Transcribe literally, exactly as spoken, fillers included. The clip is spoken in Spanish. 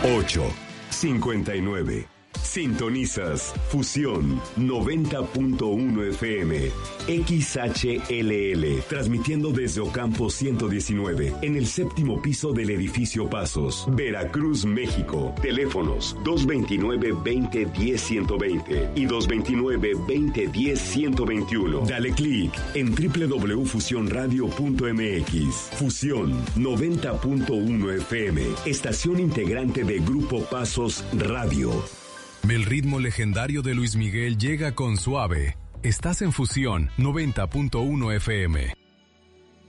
ocho cincuenta y nueve. Sintonizas Fusión noventa punto uno F M, X H L L, transmitiendo desde Ocampo ciento diecinueve, en el séptimo piso del edificio Pasos, Veracruz, México. Teléfonos dos veintinueve, veinte, diez, ciento veinte y dos veintinueve, veinte, diez, ciento veintiuno. Dale clic en doble u doble u doble u punto fusión radio punto m x. Fusión noventa punto uno F M, estación integrante de Grupo Pasos Radio. El ritmo legendario de Luis Miguel llega con Suave. Estás en Fusión noventa punto uno F M.